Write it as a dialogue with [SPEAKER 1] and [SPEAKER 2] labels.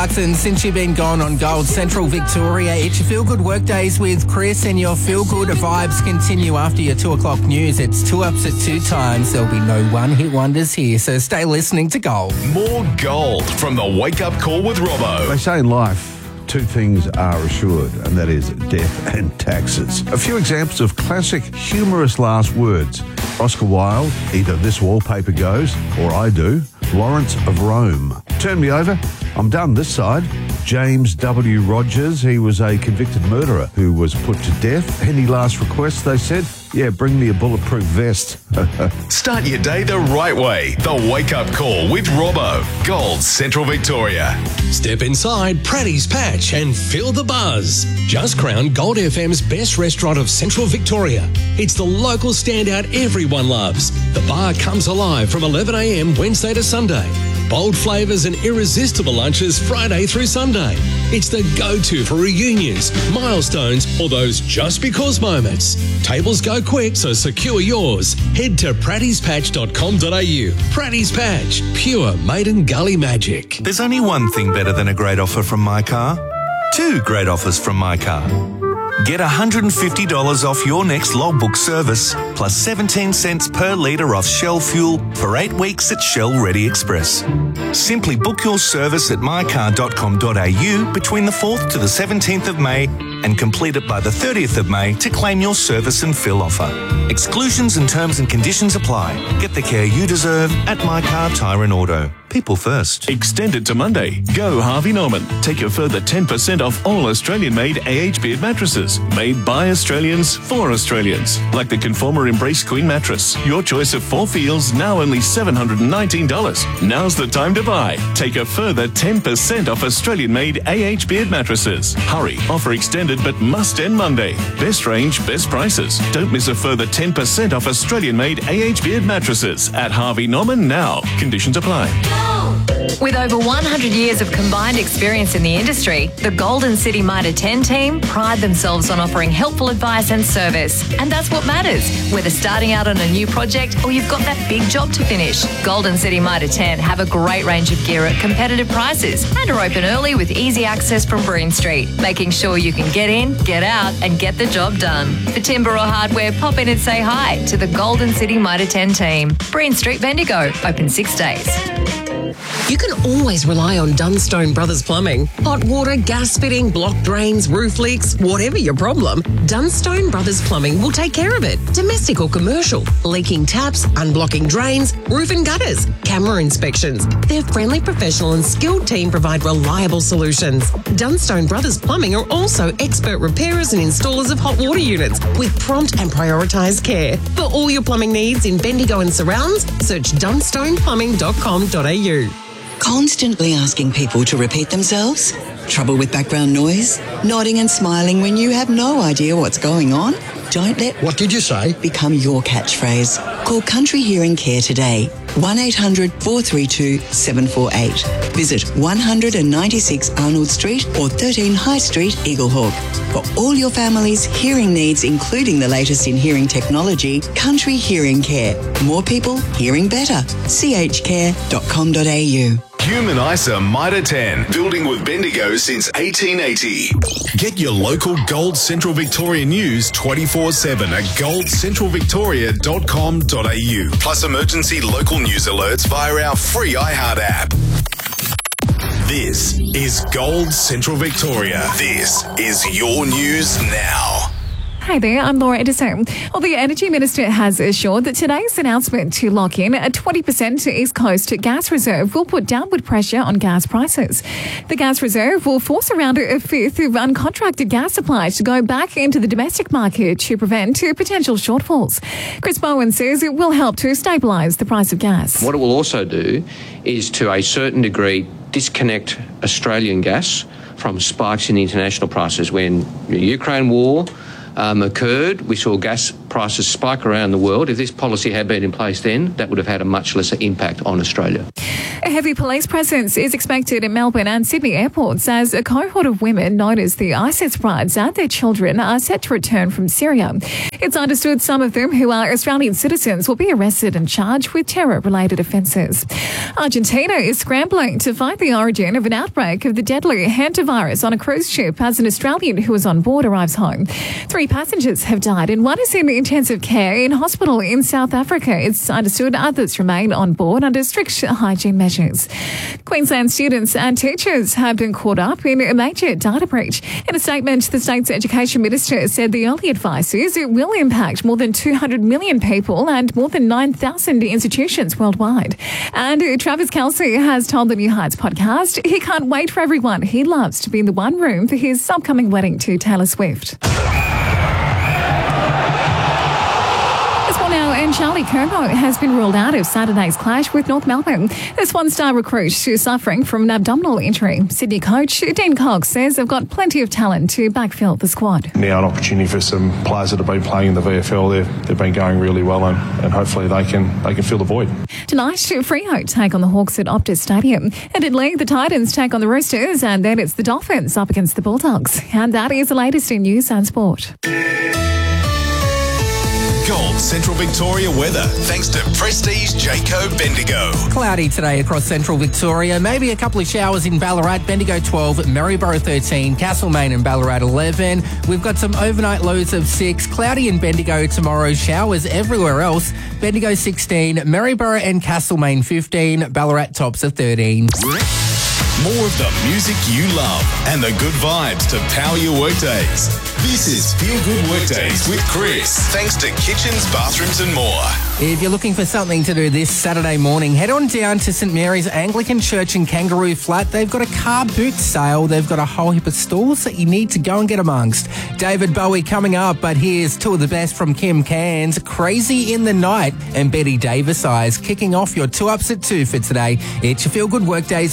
[SPEAKER 1] Clarkson. Since you've been gone on Gold Central Victoria, it's your Feel Good Workdays with Chris, and your Feel Good vibes continue after your 2 o'clock news. It's 2 ups at 2 times. There'll be no one-hit wonders here, so stay listening to Gold.
[SPEAKER 2] More Gold from the Wake Up Call with Robbo.
[SPEAKER 3] They say in life, 2 things are assured, and that is death and taxes. A few examples of classic humorous last words. Oscar Wilde, either this wallpaper goes or I do. Lawrence of Rome, turn me over, I'm done this side. James W. Rogers, he was a convicted murderer who was put to death. Any last requests, they said? Yeah, bring me a bulletproof vest.
[SPEAKER 2] Start your day the right way. The Wake Up Call with Robbo. Gold Central Victoria.
[SPEAKER 4] Step inside Pratty's Patch and feel the buzz. Just crowned Gold FM's best restaurant of Central Victoria. It's the local standout everyone loves. The bar comes alive from 11 a.m. Wednesday to Sunday. Bold flavours and irresistible lunches Friday through Sunday. It's the go-to for reunions, milestones, or those just because moments. Tables go quick, so secure yours. Head to prattyspatch.com.au. Pratty's Patch, pure Maiden Gully magic.
[SPEAKER 5] There's only one thing better than a great offer from My Car. 2 great offers from My Car. Get $150 off your next logbook service, plus 17 cents per litre off Shell fuel for 8 weeks at Shell Ready Express. Simply book your service at mycar.com.au between the 4th to the 17th of May and complete it by the 30th of May to claim your service and fill offer. Exclusions and terms and conditions apply. Get the care you deserve at My Car Tyre and Auto. People first.
[SPEAKER 2] Extended to Monday. Go Harvey Norman. Take a further 10% off all Australian-made AH Beard mattresses. Made by Australians for Australians. Like the Conformer Embrace Queen mattress. Your choice of 4 feels, now only $719. Now's the time to buy. Take a further 10% off Australian-made AH Beard mattresses. Hurry. Offer extended but must end Monday. Best range, best prices. Don't miss a further 10% off Australian-made AH Beard mattresses at Harvey Norman now. Conditions apply.
[SPEAKER 6] With over 100 years of combined experience in the industry, the Golden City Mitre 10 team pride themselves on offering helpful advice and service. And that's what matters, whether starting out on a new project or you've got that big job to finish. Golden City Mitre 10 have a great range of gear at competitive prices and are open early with easy access from Breen Street, making sure you can get in, get out and get the job done. For timber or hardware, pop in and say hi to the Golden City Mitre 10 team. Breen Street, Bendigo, open 6 days.
[SPEAKER 7] You can always rely on Dunstone Brothers Plumbing. Hot water, gas fitting, block drains, roof leaks, whatever your problem, Dunstone Brothers Plumbing will take care of it. Domestic or commercial, leaking taps, unblocking drains, roof and gutters, camera inspections. Their friendly, professional and skilled team provide reliable solutions. Dunstone Brothers Plumbing are also expert repairers and installers of hot water units with prompt and prioritised care. For all your plumbing needs in Bendigo and surrounds, search dunstoneplumbing.com.au.
[SPEAKER 8] Constantly asking people to repeat themselves? Trouble with background noise? Nodding and smiling when you have no idea what's going on? Don't let
[SPEAKER 9] "What did you say?"
[SPEAKER 8] become your catchphrase. Call Country Hearing Care today. 1800 432 748. Visit 196 Arnold Street or 13 High Street, Eaglehawk. For all your family's hearing needs, including the latest in hearing technology, Country Hearing Care. More people hearing better. chcare.com.au.
[SPEAKER 2] Human ISA Mitre 10. Building with Bendigo since 1880. Get your local Gold Central Victoria news 24/7 at goldcentralvictoria.com.au. Plus emergency local news alerts via our free iHeart app. This is Gold Central Victoria. This is your news now.
[SPEAKER 10] Hi there, I'm Laura Edison. Well, the Energy Minister has assured that today's announcement to lock in a 20% East Coast gas reserve will put downward pressure on gas prices. The gas reserve will force around a fifth of uncontracted gas supplies to go back into the domestic market to prevent potential shortfalls. Chris Bowen says it will help to stabilise the price of gas.
[SPEAKER 11] What it will also do is, to a certain degree, disconnect Australian gas from spikes in international prices. When the Ukraine war occurred, we saw gas prices spike around the world. If this policy had been in place then, that would have had a much lesser impact on Australia.
[SPEAKER 10] A heavy police presence is expected in Melbourne and Sydney airports as a cohort of women known as the ISIS brides and their children are set to return from Syria. It's understood some of them, who are Australian citizens, will be arrested and charged with terror-related offences. Argentina is scrambling to find the origin of an outbreak of the deadly hantavirus on a cruise ship as an Australian who was on board arrives home. 3 passengers have died and 1 is in intensive care in hospital in South Africa. It's understood others remain on board under strict hygiene measures. Queensland students and teachers have been caught up in a major data breach. In a statement, the state's education minister said the early advice is it will impact more than 200 million people and more than 9,000 institutions worldwide. And Travis Kelce has told the New Heights podcast he can't wait for everyone he loves to be in the one room for his upcoming wedding to Taylor Swift. And Charlie Curnow has been ruled out of Saturday's clash with North Melbourne. This one-star recruit is suffering from an abdominal injury. Sydney coach Dean Cox says they've got plenty of talent to backfill the squad.
[SPEAKER 9] Now an opportunity for some players that have been playing in the VFL. They've been going really well and hopefully they can fill the void.
[SPEAKER 10] Tonight, Freo take on the Hawks at Optus Stadium. And in League, the Titans take on the Roosters and then it's the Dolphins up against the Bulldogs. And that is the latest in news and sport.
[SPEAKER 12] Gold Central Victoria weather, thanks to Prestige Jayco Bendigo.
[SPEAKER 1] Cloudy today across Central Victoria. Maybe a couple of showers in Ballarat, Bendigo 12, Maryborough 13, Castlemaine and Ballarat 11. We've got some overnight lows of 6. Cloudy in Bendigo tomorrow, showers everywhere else. Bendigo 16, Maryborough and Castlemaine 15, Ballarat tops of 13.
[SPEAKER 12] More of the music you love and the good vibes to power your workdays. This is Feel Good Workdays with Chris, thanks to kitchens, bathrooms and more.
[SPEAKER 1] If you're looking for something to do this Saturday morning, head on down to St Mary's Anglican Church in Kangaroo Flat. They've got a car boot sale. They've got a whole heap of stalls that you need to go and get amongst. David Bowie coming up, but here's 2 of the best from Kim Cairns, Crazy in the Night and Betty Davis Eyes, kicking off your 2 ups at 2 for today. It's your Feel Good Workdays